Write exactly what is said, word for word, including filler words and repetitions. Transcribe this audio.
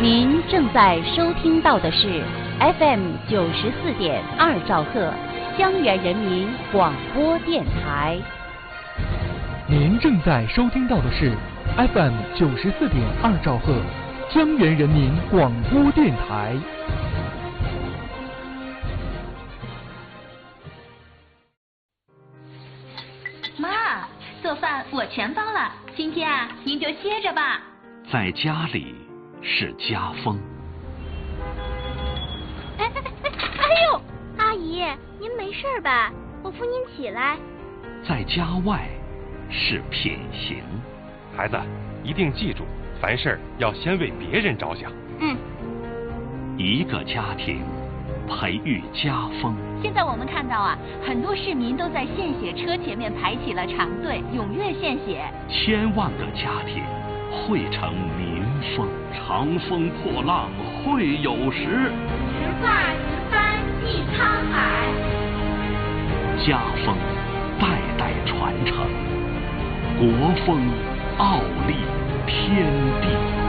您正在收听到的是 F M 九十四点二兆赫江源人民广播电台。 您正在收听到的是 F M 九十四点二兆赫江源人民广播电台。 妈，做饭我全包了，今天啊，您就歇着吧。 在家里是家风。 哎哎哎哎呦，阿姨，您没事吧？我扶您起来。 在家外是品行。 孩子，一定记住，凡事要先为别人着想。 嗯。 一个家庭培育家风。 现在我们看到啊，很多市民都在献血车前面排起了长队，踊跃献血。 千万个家庭汇成民风，长风破浪会有时， 直挂直帆济沧海。 家风代代传承，国风傲立天地。